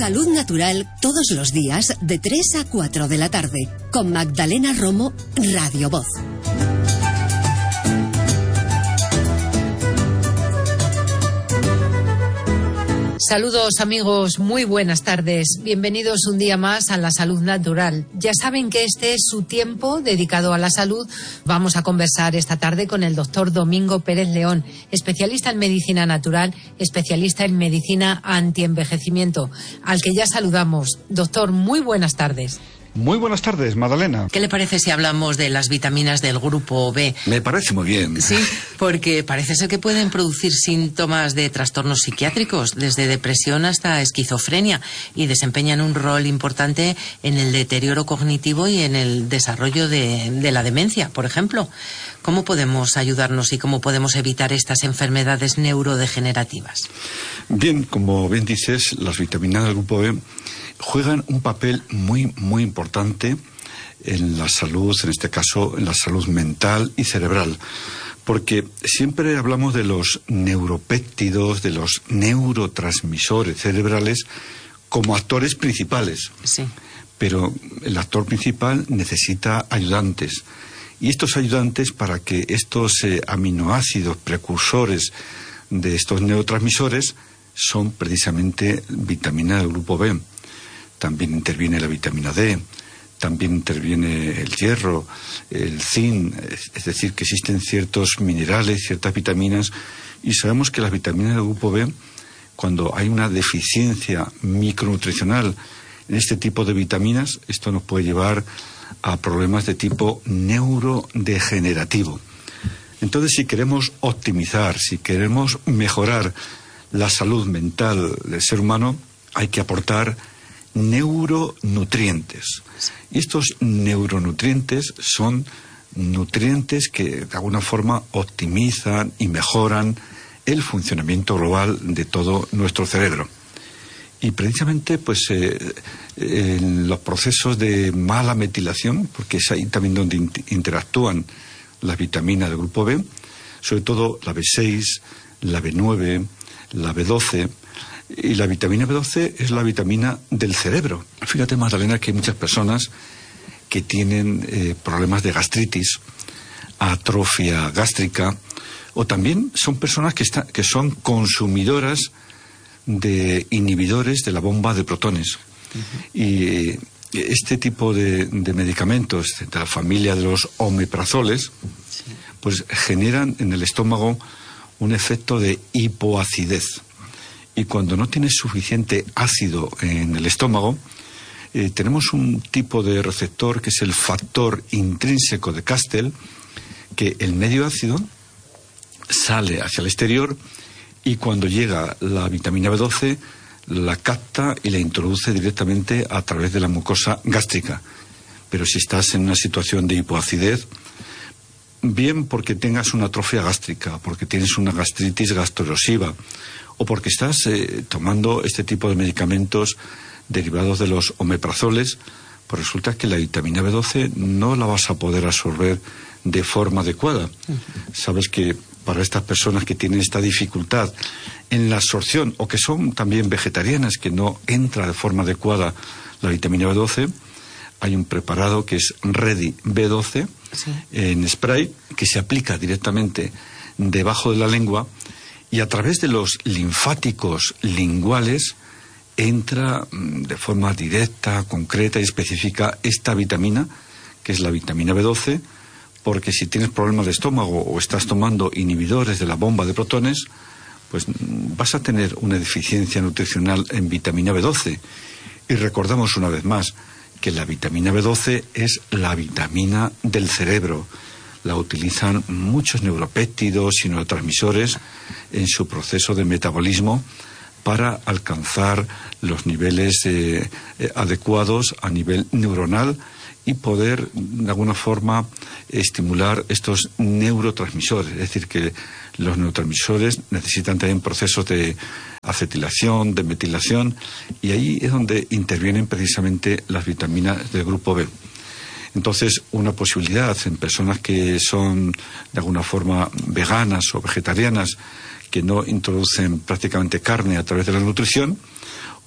Salud Natural todos los días de 3 a 4 de la tarde con Magdalena Romo, Radio Voz. Saludos amigos, muy buenas tardes. Bienvenidos un día más a la Salud Natural. Ya saben que este es su tiempo dedicado a la salud. Vamos a conversar esta tarde con el doctor Domingo Pérez León, especialista en medicina natural, especialista en medicina antienvejecimiento, al que ya saludamos. Doctor, muy buenas tardes. Muy buenas tardes, Magdalena. ¿Qué le parece si hablamos de las vitaminas del grupo B? Me parece muy bien. Sí, porque parece ser que pueden producir síntomas de trastornos psiquiátricos, desde depresión hasta esquizofrenia, y desempeñan un rol importante en el deterioro cognitivo y en el desarrollo de la demencia, por ejemplo. ¿Cómo podemos ayudarnos y cómo podemos evitar estas enfermedades neurodegenerativas? Bien, como bien dices, las vitaminas del grupo B juegan un papel muy importante en la salud, en este caso en la salud mental y cerebral, porque siempre hablamos de los neuropéptidos, de los neurotransmisores cerebrales como actores principales. Sí. Pero el actor principal necesita ayudantes, y estos ayudantes, para que estos aminoácidos precursores de estos neurotransmisores, son precisamente vitaminas del grupo B. También interviene la vitamina D, también interviene el hierro, el zinc, es decir, que existen ciertos minerales, ciertas vitaminas, y sabemos que las vitaminas del grupo B, cuando hay una deficiencia micronutricional en este tipo de vitaminas, esto nos puede llevar a problemas de tipo neurodegenerativo. Entonces, si queremos optimizar, si queremos mejorar la salud mental del ser humano, hay que aportar neuronutrientes. Y estos neuronutrientes son nutrientes que de alguna forma optimizan y mejoran el funcionamiento global de todo nuestro cerebro. Y precisamente pues en los procesos de mala metilación, porque es ahí también donde interactúan las vitaminas del grupo B, sobre todo la B6, la B9, la B12, y la vitamina B12 es la vitamina del cerebro. Fíjate, Magdalena, que hay muchas personas que tienen problemas de gastritis, atrofia gástrica, o también son personas que son consumidoras de inhibidores de la bomba de protones. Uh-huh. Y este tipo de medicamentos de la familia de los omeprazoles, sí, pues generan en el estómago un efecto de hipoacidez. Y cuando no tienes suficiente ácido en el estómago, tenemos un tipo de receptor que es el factor intrínseco de Castell, que el medio ácido sale hacia el exterior, y cuando llega la vitamina B12 la capta y la introduce directamente a través de la mucosa gástrica. Pero si estás en una situación de hipoacidez, bien porque tengas una atrofia gástrica, porque tienes una gastritis gastroerosiva, o porque estás tomando este tipo de medicamentos derivados de los omeprazoles, pues resulta que la vitamina B12 no la vas a poder absorber de forma adecuada. Uh-huh. Sabes que para estas personas que tienen esta dificultad en la absorción, o que son también vegetarianas, que no entra de forma adecuada la vitamina B12, hay un preparado que es Ready B12, sí, en spray, que se aplica directamente debajo de la lengua, y a través de los linfáticos linguales entra de forma directa, concreta y específica esta vitamina, que es la vitamina B12, porque si tienes problemas de estómago o estás tomando inhibidores de la bomba de protones, pues vas a tener una deficiencia nutricional en vitamina B12. Y recordamos una vez más que la vitamina B12 es la vitamina del cerebro. La utilizan muchos neuropéptidos y neurotransmisores en su proceso de metabolismo para alcanzar los niveles adecuados a nivel neuronal y poder de alguna forma estimular estos neurotransmisores. Es decir, que los neurotransmisores necesitan también procesos de acetilación, de metilación, y ahí es donde intervienen precisamente las vitaminas del grupo B. Entonces, una posibilidad en personas que son de alguna forma veganas o vegetarianas, que no introducen prácticamente carne a través de la nutrición,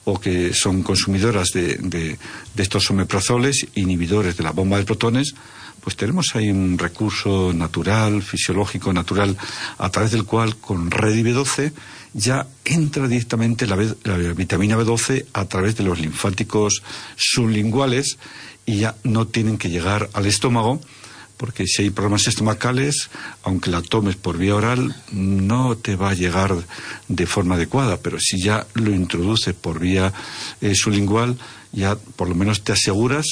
o que son consumidoras de estos omeprazoles, inhibidores de la bomba de protones, pues tenemos ahí un recurso natural, fisiológico, natural, a través del cual con Redi B12 ya entra directamente la vitamina B12 a través de los linfáticos sublinguales y ya no tienen que llegar al estómago, porque si hay problemas estomacales, aunque la tomes por vía oral, no te va a llegar de forma adecuada, pero si ya lo introduces por vía sublingual, ya por lo menos te aseguras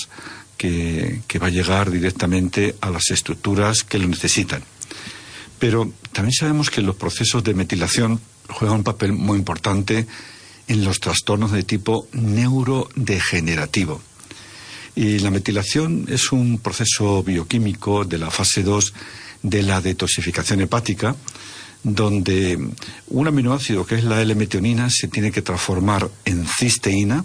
que va a llegar directamente a las estructuras que lo necesitan. Pero también sabemos que los procesos de metilación juegan un papel muy importante en los trastornos de tipo neurodegenerativo. Y la metilación es un proceso bioquímico de la fase 2 de la detoxificación hepática, donde un aminoácido que es la L-metionina se tiene que transformar en cisteína,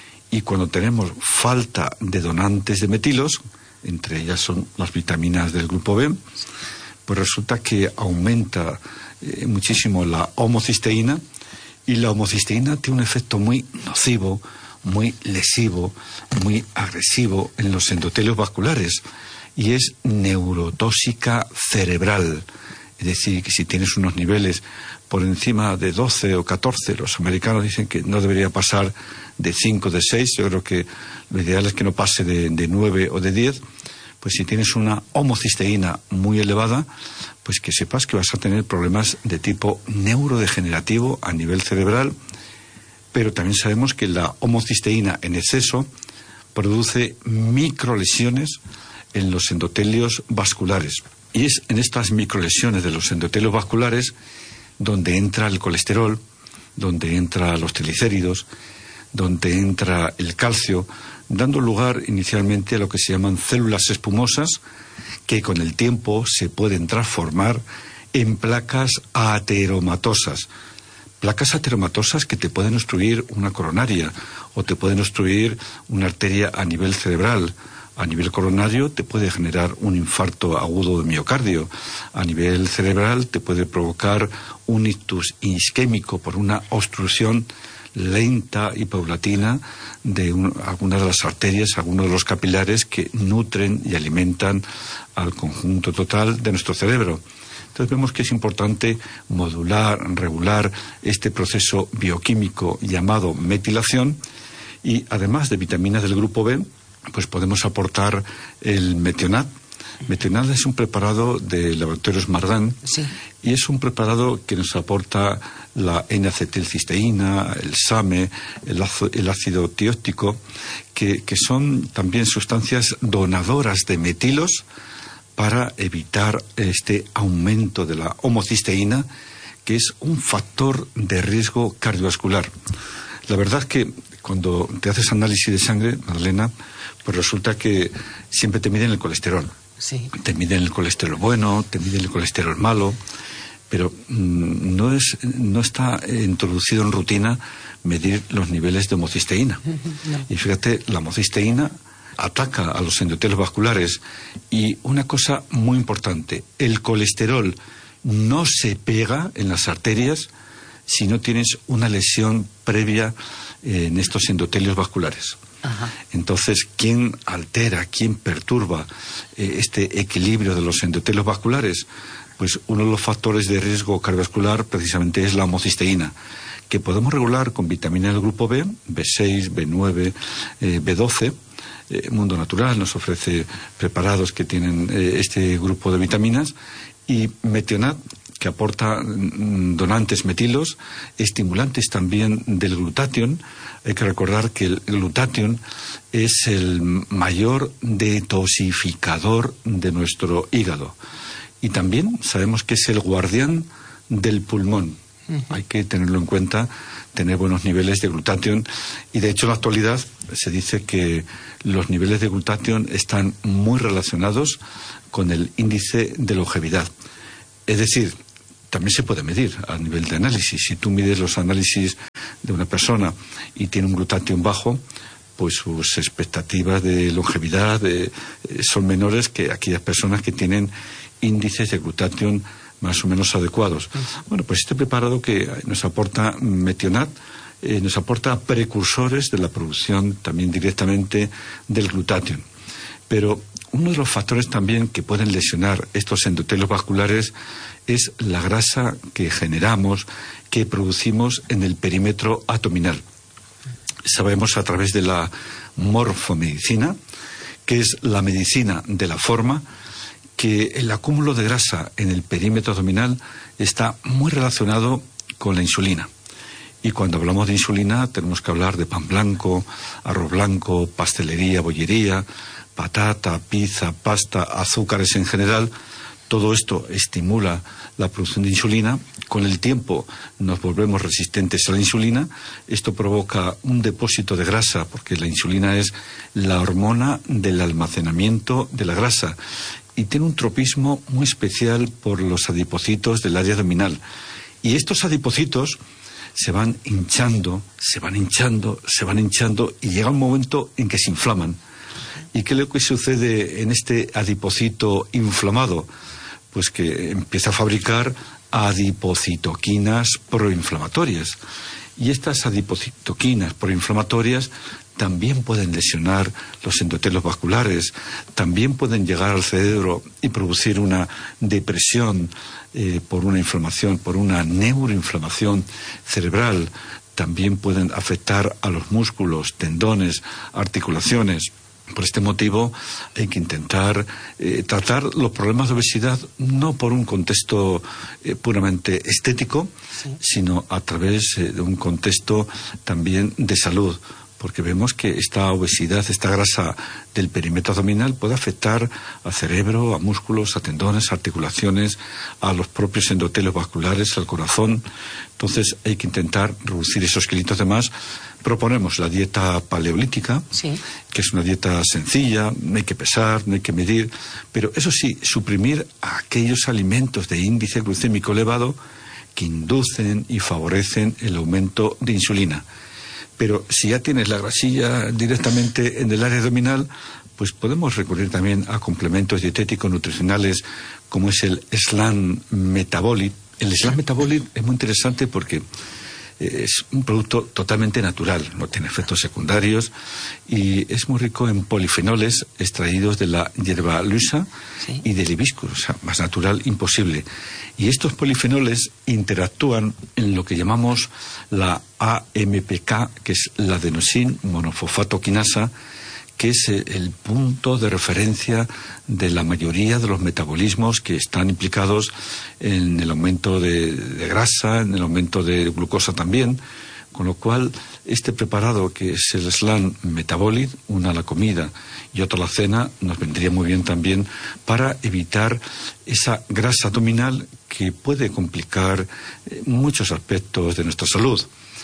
y cuando tenemos falta de donantes de metilos, entre ellas son las vitaminas del grupo B, pues resulta que aumenta muchísimo la homocisteína, y la homocisteína tiene un efecto muy nocivo, muy lesivo, muy agresivo en los endotelios vasculares, y es neurotóxica cerebral. Es decir, que si tienes unos niveles por encima de 12 o 14, los americanos dicen que no debería pasar de 5, de 6, yo creo que lo ideal es que no pase de 9 o de 10, pues si tienes una homocisteína muy elevada, pues que sepas que vas a tener problemas de tipo neurodegenerativo a nivel cerebral. Pero también sabemos que la homocisteína en exceso produce microlesiones en los endotelios vasculares. Y es en estas microlesiones de los endotelios vasculares donde entra el colesterol, donde entran los triglicéridos, donde entra el calcio, dando lugar inicialmente a lo que se llaman células espumosas, que con el tiempo se pueden transformar en placas ateromatosas. Placas ateromatosas que te pueden obstruir una coronaria o te pueden obstruir una arteria a nivel cerebral. A nivel coronario te puede generar un infarto agudo de miocardio. A nivel cerebral te puede provocar un ictus isquémico por una obstrucción lenta y paulatina de algunas de las arterias, algunos de los capilares que nutren y alimentan al conjunto total de nuestro cerebro. Entonces vemos que es importante modular, regular este proceso bioquímico llamado metilación, y además de vitaminas del grupo B, pues podemos aportar el metionat. Metionat es un preparado de Laboratorios Mardan, sí, y es un preparado que nos aporta la N-acetilcisteína, el SAMe, el ácido tióctico, que son también sustancias donadoras de metilos para evitar este aumento de la homocisteína, que es un factor de riesgo cardiovascular. La verdad es que cuando te haces análisis de sangre, Magdalena, pues resulta que siempre te miden el colesterol. Sí. Te miden el colesterol bueno, te miden el colesterol malo, pero no está introducido en rutina medir los niveles de homocisteína. No. Y fíjate, la homocisteína ataca a los endotelios vasculares, y una cosa muy importante, el colesterol no se pega en las arterias si no tienes una lesión previa en estos endotelios vasculares. Ajá. Entonces, ¿quién altera, quién perturba este equilibrio de los endotelios vasculares? Pues uno de los factores de riesgo cardiovascular precisamente es la homocisteína, que podemos regular con vitaminas del grupo B, B6, B9, B12. Mundo Natural nos ofrece preparados que tienen este grupo de vitaminas, y metionat, que aporta donantes metilos, estimulantes también del glutatión. Hay que recordar que el glutatión es el mayor detoxificador de nuestro hígado, y también sabemos que es el guardián del pulmón. Hay que tenerlo en cuenta, tener buenos niveles de glutatión, y de hecho en la actualidad se dice que los niveles de glutatión están muy relacionados con el índice de longevidad. Es decir, también se puede medir a nivel de análisis. Si tú mides los análisis de una persona y tiene un glutatión bajo, pues sus expectativas de longevidad son menores que aquellas personas que tienen índices de glutatión más o menos adecuados. Bueno, pues este preparado que nos aporta metionat nos aporta precursores de la producción también directamente del glutatión. Pero uno de los factores también que pueden lesionar estos endotelios vasculares es la grasa que generamos, que producimos en el perímetro abdominal. Sabemos a través de la morfomedicina, que es la medicina de la forma, que el acúmulo de grasa en el perímetro abdominal está muy relacionado con la insulina. Y cuando hablamos de insulina tenemos que hablar de pan blanco, arroz blanco, pastelería, bollería, patata, pizza, pasta, azúcares en general. Todo esto estimula la producción de insulina. Con el tiempo nos volvemos resistentes a la insulina. Esto provoca un depósito de grasa, porque la insulina es la hormona del almacenamiento de la grasa. Y tiene un tropismo muy especial por los adipocitos del área abdominal. Y estos adipocitos se van hinchando y llega un momento en que se inflaman. ¿Y qué es lo que sucede en este adipocito inflamado? Pues que empieza a fabricar adipocitoquinas proinflamatorias. Y estas adipocitoquinas proinflamatorias también pueden lesionar los endotelios vasculares, también pueden llegar al cerebro y producir una depresión por una inflamación, por una neuroinflamación cerebral. También pueden afectar a los músculos, tendones, articulaciones. Por este motivo hay que intentar tratar los problemas de obesidad no por un contexto puramente estético, sino a través de un contexto también de salud. Porque vemos que esta obesidad, esta grasa del perímetro abdominal puede afectar al cerebro, a músculos, a tendones, a articulaciones, a los propios endotelios vasculares, al corazón. Entonces hay que intentar reducir esos kilitos de más. Proponemos la dieta paleolítica, que es una dieta sencilla, no hay que pesar, no hay que medir, pero eso sí, suprimir aquellos alimentos de índice glucémico elevado que inducen y favorecen el aumento de insulina. Pero si ya tienes la grasilla directamente en el área abdominal, pues podemos recurrir también a complementos dietéticos nutricionales como es el Slam Metabolic. El Slam Metabolic es muy interesante porque es un producto totalmente natural, no tiene efectos secundarios y es muy rico en polifenoles extraídos de la hierba luisa y del hibiscus, o sea, más natural imposible. Y estos polifenoles interactúan en lo que llamamos la AMPK, que es la adenosín monofosfato quinasa, que es el punto de referencia de la mayoría de los metabolismos que están implicados en el aumento de grasa, en el aumento de glucosa también, con lo cual este preparado que es el Slam Metabolic, una a la comida y otra a la cena, nos vendría muy bien también para evitar esa grasa abdominal que puede complicar muchos aspectos de nuestra salud.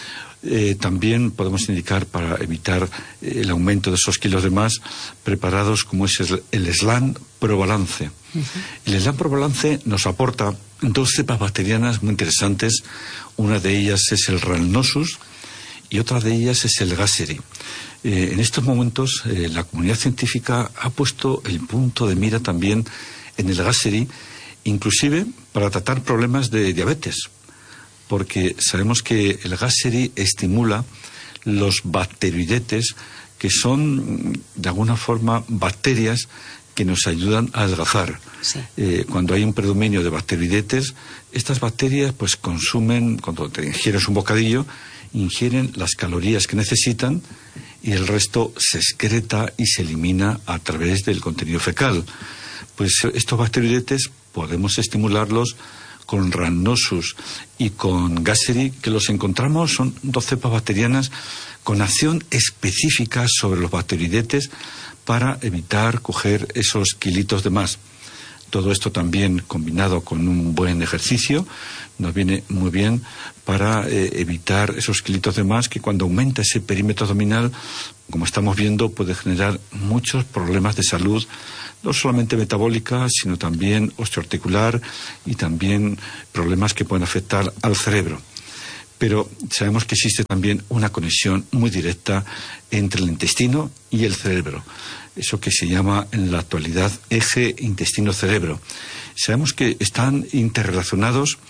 También podemos indicar para evitar el aumento de esos kilos de más preparados como es el Slam Probalance. El Slam Probalance nos aporta dos cepas bacterianas muy interesantes. Una de ellas es el Rhamnosus y otra de ellas es el Gasseri. En estos momentos la comunidad científica ha puesto el punto de mira también en el Gasseri, inclusive para tratar problemas de diabetes, porque sabemos que el Gasseri estimula los bacteroidetes, que son de alguna forma bacterias que nos ayudan a adelgazar. Cuando hay un predominio de bacteroidetes, estas bacterias pues consumen, cuando te ingieres un bocadillo, ingieren las calorías que necesitan y el resto se excreta y se elimina a través del contenido fecal. Pues estos bacteroidetes podemos estimularlos con Rhamnosus y con Gasseri, que los encontramos, son dos cepas bacterianas con acción específica sobre los bacteroidetes para evitar coger esos kilitos de más. Todo esto también combinado con un buen ejercicio nos viene muy bien para evitar esos kilitos de más que cuando aumenta ese perímetro abdominal, como estamos viendo, puede generar muchos problemas de salud, no solamente metabólica, sino también osteoarticular y también problemas que pueden afectar al cerebro. Pero sabemos que existe también una conexión muy directa entre el intestino y el cerebro. Eso que se llama en la actualidad eje intestino-cerebro. Sabemos que están interrelacionados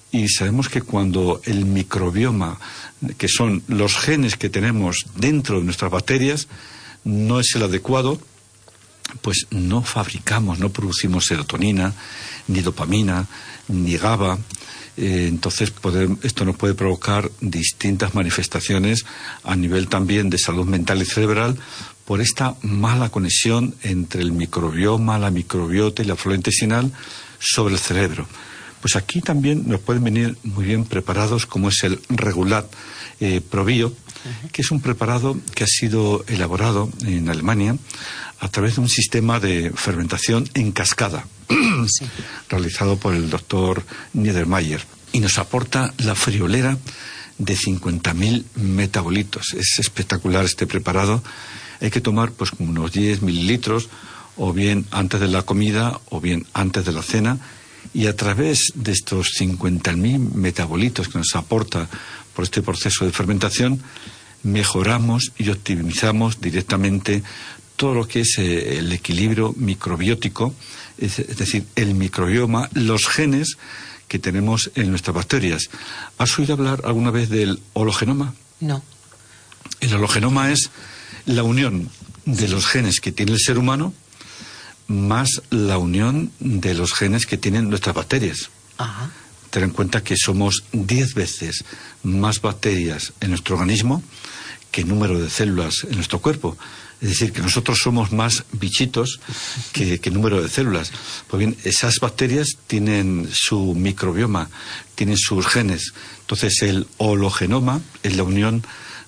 y sabemos que cuando el microbioma, que son los genes que tenemos dentro de nuestras bacterias, no es el adecuado, pues no fabricamos, no producimos serotonina, ni dopamina, ni GABA. Entonces esto nos puede provocar distintas manifestaciones a nivel también de salud mental y cerebral por esta mala conexión entre el microbioma, la microbiota y la flora intestinal sobre el cerebro. Pues aquí también nos pueden venir muy bien preparados, como es el Regulat Probio, que es un preparado que ha sido elaborado en Alemania a través de un sistema de fermentación en cascada, realizado por el doctor Niedermayer, y nos aporta la friolera de 50.000 metabolitos. Es espectacular este preparado. Hay que tomar pues como unos 10 mililitros, o bien antes de la comida, o bien antes de la cena, y a través de estos 50.000 metabolitos que nos aporta por este proceso de fermentación, mejoramos y optimizamos directamente todo lo que es el equilibrio microbiótico, es decir, el microbioma, los genes que tenemos en nuestras bacterias. ¿Has oído hablar alguna vez del hologenoma? No. El hologenoma es la unión de los genes que tiene el ser humano más la unión de los genes que tienen nuestras bacterias. Ajá. Ten en cuenta que somos 10 veces más bacterias en nuestro organismo que número de células en nuestro cuerpo. Es decir, que nosotros somos más bichitos que número de células. Pues bien, esas bacterias tienen su microbioma, tienen sus genes. Entonces, el hologenoma es la unión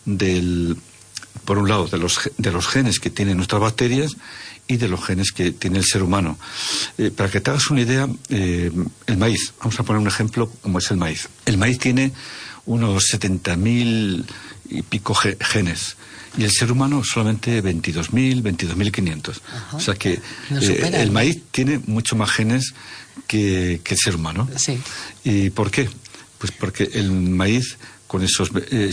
por un lado, de los genes que tienen nuestras bacterias y de los genes que tiene el ser humano. Para que te hagas una idea, el maíz, vamos a poner un ejemplo como es el maíz. El maíz tiene unos 70.000 y pico genes, y el ser humano solamente 22.000, 22.500. O sea que el maíz tiene mucho más genes que el ser humano. Sí. ¿Y por qué? Pues porque el maíz, con esos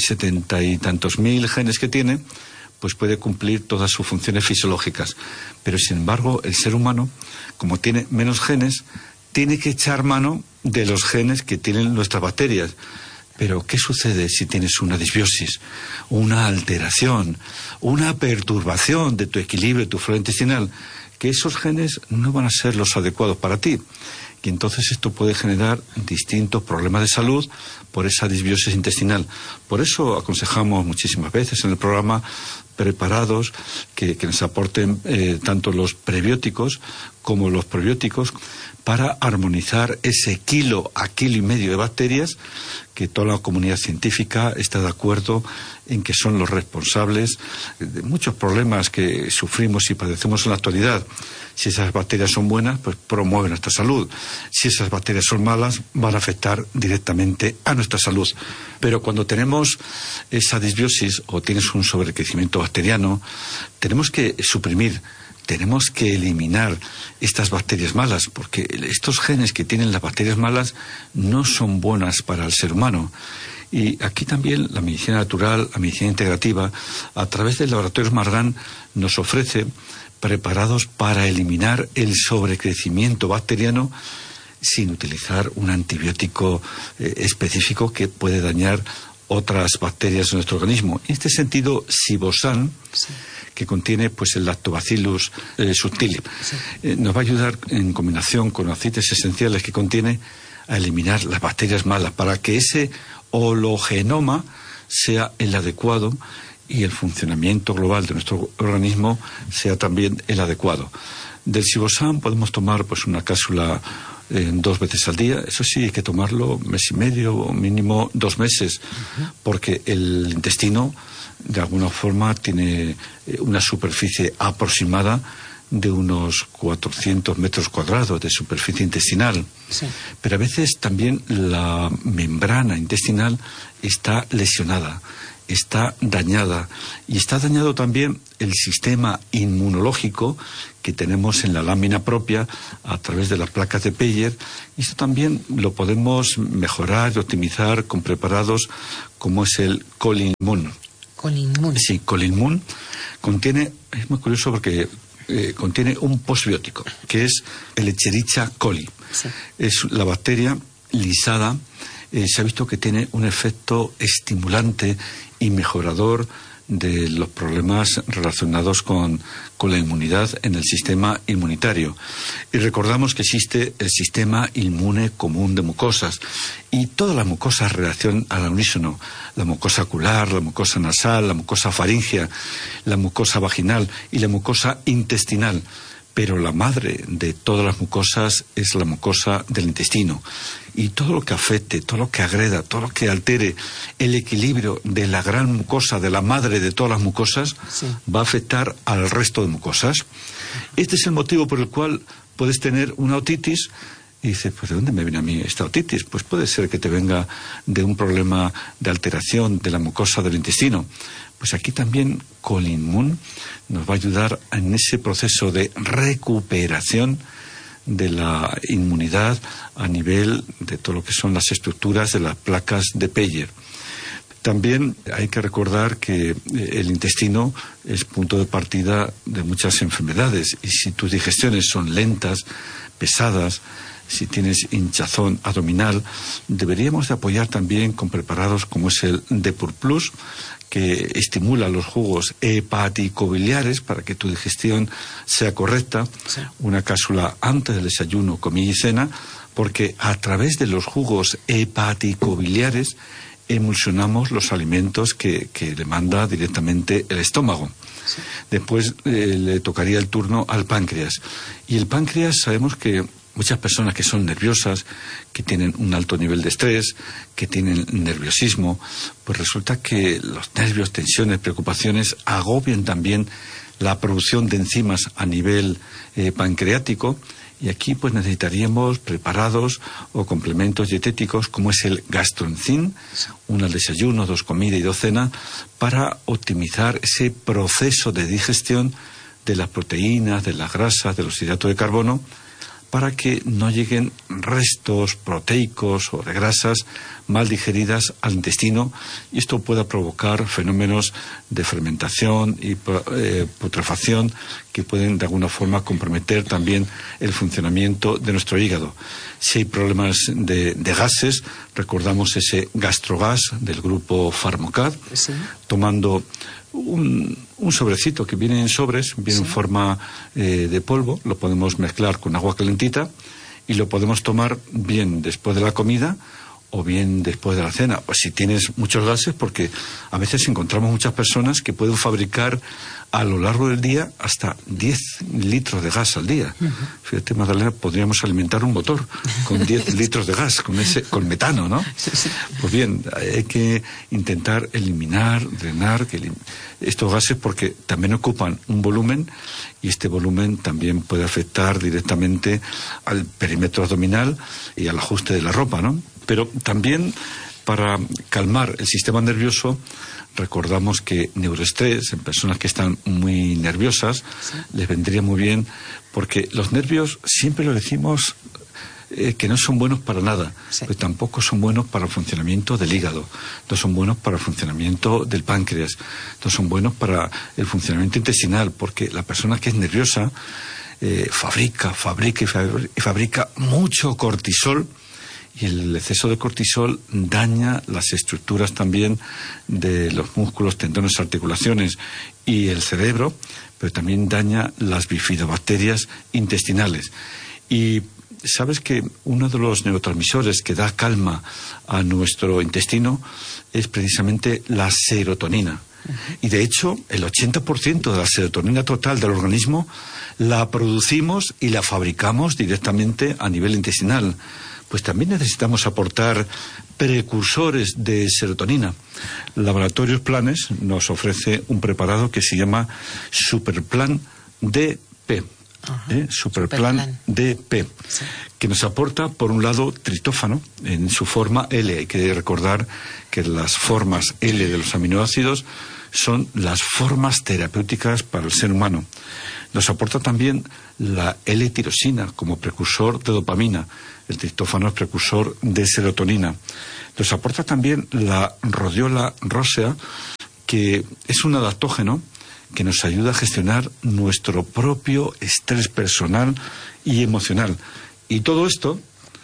70 y tantos mil genes que tiene, pues puede cumplir todas sus funciones fisiológicas. Pero sin embargo, el ser humano, como tiene menos genes, tiene que echar mano de los genes que tienen nuestras bacterias. Pero ¿qué sucede si tienes una disbiosis, una alteración, una perturbación de tu equilibrio, de tu flora intestinal? Que esos genes no van a ser los adecuados para ti. Y entonces esto puede generar distintos problemas de salud por esa disbiosis intestinal. Por eso aconsejamos muchísimas veces en el programa preparados que nos aporten tanto los prebióticos como los probióticos para armonizar ese kilo a kilo y medio de bacterias que toda la comunidad científica está de acuerdo en que son los responsables de muchos problemas que sufrimos y padecemos en la actualidad. Si esas bacterias son buenas, pues promueven nuestra salud. Si esas bacterias son malas, van a afectar directamente a nuestra salud. Pero cuando tenemos esa disbiosis o tienes un sobrecrecimiento bacteriano, tenemos que suprimir, tenemos que eliminar estas bacterias malas, porque estos genes que tienen las bacterias malas no son buenas para el ser humano. Y aquí también la medicina natural, la medicina integrativa, a través del laboratorio Margan, nos ofrece preparados para eliminar el sobrecrecimiento bacteriano sin utilizar un antibiótico específico que puede dañar otras bacterias de nuestro organismo. En este sentido, Sibosan, que contiene pues el Lactobacillus subtilis, nos va a ayudar en combinación con aceites esenciales que contiene a eliminar las bacterias malas para que ese hologenoma sea el adecuado y el funcionamiento global de nuestro organismo sea también el adecuado. Del Sibosan podemos tomar pues una cápsula 2 veces al día. Eso sí, hay que tomarlo mes y medio o mínimo 2 meses, porque el intestino de alguna forma tiene una superficie aproximada de unos 400 metros cuadrados de superficie intestinal. Sí. Pero a veces también la membrana intestinal está lesionada, está dañada, y está dañado también el sistema inmunológico que tenemos en la lámina propia a través de las placas de Peyer, y esto también lo podemos mejorar y optimizar con preparados como es el Colinmun. Colinmun. Sí, Colinmun contiene, es muy curioso porque contiene un posbiótico, que es el Escherichia coli. Sí. Es la bacteria lisada se ha visto que tiene un efecto estimulante y mejorador de los problemas relacionados con la inmunidad en el sistema inmunitario. Y recordamos que existe el sistema inmune común de mucosas, y todas las mucosas reaccionan al unísono: la mucosa ocular, la mucosa nasal, la mucosa faríngea, la mucosa vaginal y la mucosa intestinal. Pero la madre de todas las mucosas es la mucosa del intestino. Y todo lo que afecte, todo lo que agreda, todo lo que altere el equilibrio de la gran mucosa, de la madre de todas las mucosas, va a afectar al resto de mucosas. Este es el motivo por el cual puedes tener una otitis y dices, pues ¿de dónde me viene a mí esta otitis? Pues puede ser que te venga de un problema de alteración de la mucosa del intestino. Pues aquí también Colinmun nos va a ayudar en ese proceso de recuperación de la inmunidad a nivel de todo lo que son las estructuras de las placas de Peyer. También hay que recordar que el intestino es punto de partida de muchas enfermedades, y si tus digestiones son lentas, pesadas, si tienes hinchazón abdominal, deberíamos de apoyar también con preparados como es el Depur Plus, que estimula los jugos hepaticobiliares para que tu digestión sea correcta. Sí. Una cápsula antes del desayuno, comida y cena, porque a través de los jugos hepaticobiliares emulsionamos los alimentos que demanda directamente el estómago. Sí. Después le tocaría el turno al páncreas. Y el páncreas, sabemos que muchas personas que son nerviosas, que tienen un alto nivel de estrés, que tienen nerviosismo, pues resulta que los nervios, tensiones, preocupaciones agobian también la producción de enzimas a nivel pancreático, y aquí pues necesitaríamos preparados o complementos dietéticos como es el Gastroenzim, 1 al desayuno, 2 comida y 2 cena, para optimizar ese proceso de digestión de las proteínas, de las grasas, de los hidratos de carbono, para que no lleguen restos proteicos o de grasas mal digeridas al intestino, y esto pueda provocar fenómenos de fermentación y putrefacción que pueden de alguna forma comprometer también el funcionamiento de nuestro hígado. Si hay problemas de gases, recordamos ese Gastrogas del grupo Pharmacad, sí, tomando un sobrecito que viene en sobres, viene en forma de polvo, lo podemos mezclar con agua calentita y lo podemos tomar bien después de la comida o bien después de la cena. Pues si tienes muchos gases, porque a veces encontramos muchas personas que pueden fabricar a lo largo del día hasta 10 litros de gas al día. Fíjate, Magdalena, podríamos alimentar un motor con 10 litros de gas, con metano, ¿no? Pues bien, hay que intentar eliminar, drenar estos gases, porque también ocupan un volumen, y este volumen también puede afectar directamente al perímetro abdominal y al ajuste de la ropa, ¿no? Pero también, para calmar el sistema nervioso, recordamos que neuroestrés en personas que están muy nerviosas, sí, les vendría muy bien, porque los nervios, siempre lo decimos, que no son buenos para nada, sí, pero tampoco son buenos para el funcionamiento del hígado, no son buenos para el funcionamiento del páncreas, no son buenos para el funcionamiento intestinal, porque la persona que es nerviosa fabrica mucho cortisol, y el exceso de cortisol daña las estructuras también de los músculos, tendones, articulaciones y el cerebro, pero también daña las bifidobacterias intestinales. Y sabes que uno de los neurotransmisores que da calma a nuestro intestino es precisamente la serotonina. Y de hecho, el 80% de la serotonina total del organismo la producimos y la fabricamos directamente a nivel intestinal. Pues también necesitamos aportar precursores de serotonina. Laboratorios Planes nos ofrece un preparado que se llama Superplan DP. Superplan DP, sí, que nos aporta, por un lado, triptófano en su forma L. Hay que recordar que las formas L de los aminoácidos son las formas terapéuticas para el ser humano. Nos aporta también la L-tirosina como precursor de dopamina. El triptófano es precursor de serotonina. Nos aporta también la rhodiola rosea, que es un adaptógeno que nos ayuda a gestionar nuestro propio estrés personal y emocional. Y todo esto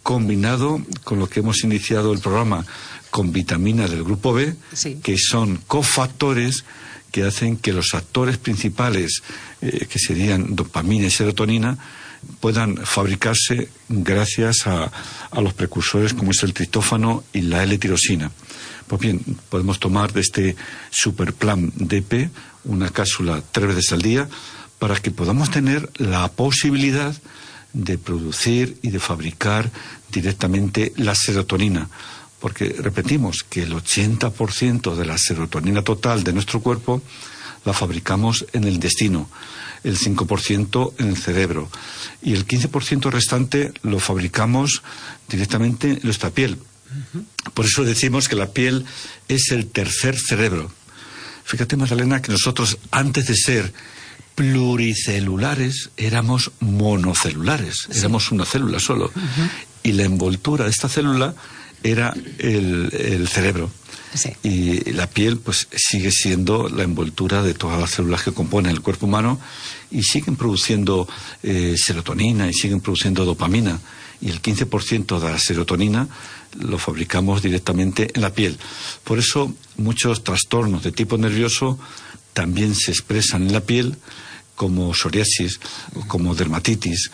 combinado con lo que hemos iniciado el programa, con vitaminas del grupo B, que son cofactores que hacen que los actores principales, que serían dopamina y serotonina, puedan fabricarse gracias a los precursores como es el triptófano y la L-tirosina. Pues bien, podemos tomar de este Superplan DP una cápsula 3 veces al día para que podamos tener la posibilidad de producir y de fabricar directamente la serotonina. Porque repetimos que el 80% de la serotonina total de nuestro cuerpo la fabricamos en el intestino, el 5% en el cerebro y el 15% restante lo fabricamos directamente en nuestra piel. Por eso decimos que la piel es el tercer cerebro. Fíjate, Magdalena, que nosotros antes de ser pluricelulares éramos monocelulares, éramos una célula solo. Y la envoltura de esta célula era el cerebro. Y la piel pues sigue siendo la envoltura de todas las células que componen el cuerpo humano y siguen produciendo serotonina y siguen produciendo dopamina. Y el 15% de la serotonina lo fabricamos directamente en la piel. Por eso muchos trastornos de tipo nervioso también se expresan en la piel, como psoriasis, como dermatitis,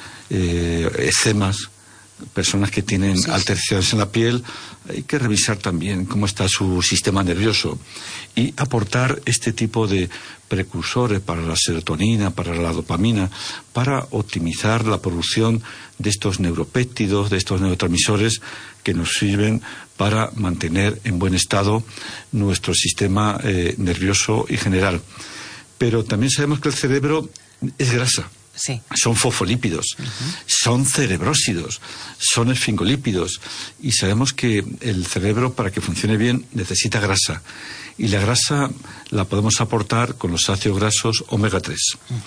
eczemas. Personas que tienen alteraciones en la piel, hay que revisar también cómo está su sistema nervioso y aportar este tipo de precursores para la serotonina, para la dopamina, para optimizar la producción de estos neuropéptidos, de estos neurotransmisores que nos sirven para mantener en buen estado nuestro sistema nervioso y general. Pero también sabemos que el cerebro es grasa. Son fosfolípidos, son cerebrósidos, son esfingolípidos y sabemos que el cerebro, para que funcione bien, necesita grasa y la grasa la podemos aportar con los ácidos grasos omega 3.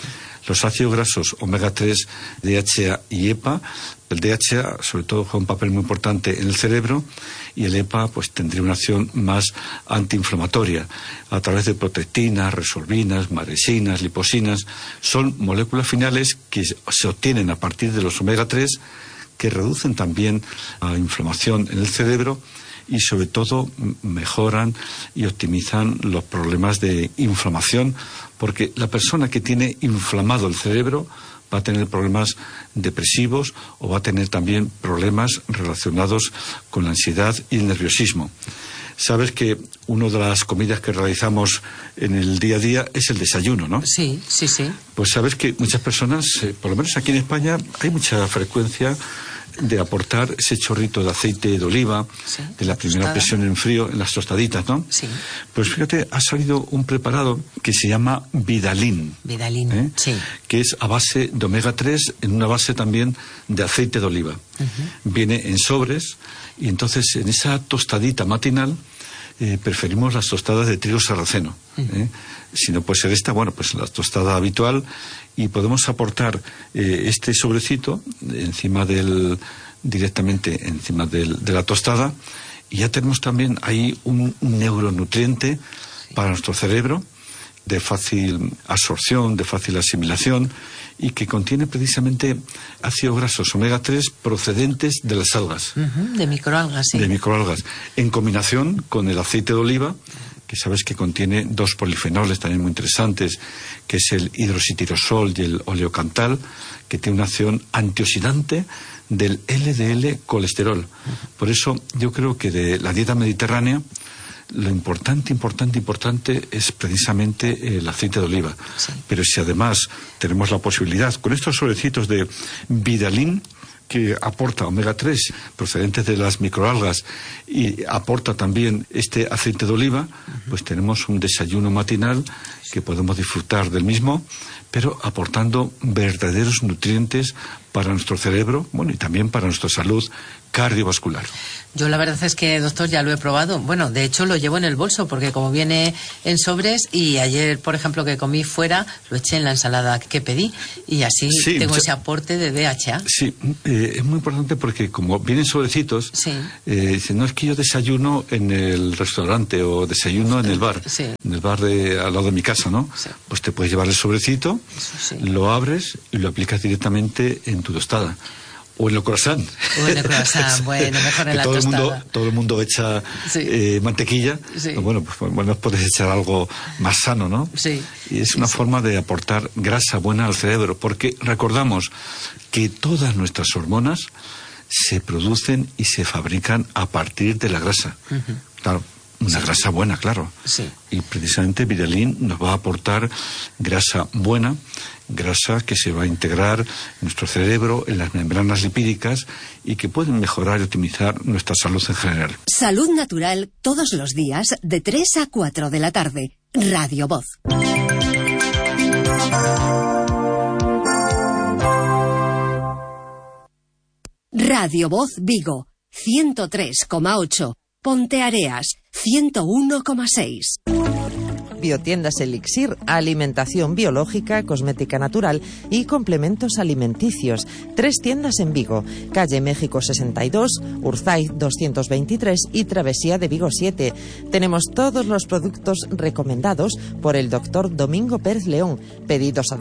Los ácidos grasos omega 3, DHA y EPA, el DHA sobre todo juega un papel muy importante en el cerebro y el EPA pues tendría una acción más antiinflamatoria a través de protectinas, resorbinas, maresinas, liposinas. Son moléculas finales que se obtienen a partir de los omega 3 que reducen también la inflamación en el cerebro y sobre todo mejoran y optimizan los problemas de inflamación, porque la persona que tiene inflamado el cerebro va a tener problemas depresivos o va a tener también problemas relacionados con la ansiedad y el nerviosismo. Sabes que una de las comidas que realizamos en el día a día es el desayuno, ¿no? Sí. Pues sabes que muchas personas, por lo menos aquí en España, hay mucha frecuencia de aportar ese chorrito de aceite de oliva, de la primera presión en frío, en las tostaditas, ¿no? Sí. Pues fíjate, ha salido un preparado que se llama Vidalin. Vidalin, que es a base de omega 3, en una base también de aceite de oliva. Viene en sobres y entonces en esa tostadita matinal preferimos las tostadas de trigo sarraceno. Si no puede ser esta, bueno, pues la tostada habitual y podemos aportar este sobrecito directamente encima de la tostada y ya tenemos también ahí un neuronutriente para nuestro cerebro de fácil absorción, de fácil asimilación y que contiene precisamente ácidos grasos omega 3 procedentes de las algas. De microalgas, sí. De microalgas, en combinación con el aceite de oliva, que sabes que contiene 2 polifenoles también muy interesantes, que es el hidroxitirosol y el oleocantal, que tiene una acción antioxidante del LDL colesterol. Por eso yo creo que de la dieta mediterránea lo importante es precisamente el aceite de oliva. Pero si además tenemos la posibilidad, con estos sobrecitos de Vidalin, que aporta omega 3 procedentes de las microalgas y aporta también este aceite de oliva, pues tenemos un desayuno matinal que podemos disfrutar del mismo, pero aportando verdaderos nutrientes para nuestro cerebro, bueno, y también para nuestra salud cardiovascular. Yo la verdad es que, doctor, ya lo he probado. Bueno, de hecho lo llevo en el bolso porque como viene en sobres y ayer, por ejemplo, que comí fuera, lo eché en la ensalada que pedí y así tengo ese aporte de DHA. Sí, es muy importante porque como vienen sobrecitos, no es que yo desayuno en el restaurante o desayuno en el bar, en el bar al lado de mi casa, ¿no? Pues te puedes llevar el sobrecito, lo abres y lo aplicas directamente en tu tostada. O en el croissant. O en el croissant, bueno, mejor en la tostada. Todo el mundo echa mantequilla. Sí. Bueno, pues puedes echar algo más sano, ¿no? Sí. Y es una forma de aportar grasa buena al cerebro, porque recordamos que todas nuestras hormonas se producen y se fabrican a partir de la grasa. Claro. Una grasa buena, claro. Sí. Y precisamente Viralin nos va a aportar grasa buena, grasa que se va a integrar en nuestro cerebro, en las membranas lipídicas y que pueden mejorar y optimizar nuestra salud en general. Salud Natural todos los días de 3 a 4 de la tarde. Radio Voz. Radio Voz Vigo, 103,8. Ponteareas, 101,6. Biotiendas Elixir, alimentación biológica, cosmética natural y complementos alimenticios. 3 tiendas en Vigo, calle México 62, Urzaiz 223 y Travesía de Vigo 7. Tenemos todos los productos recomendados por el doctor Domingo Pérez León, pedidos a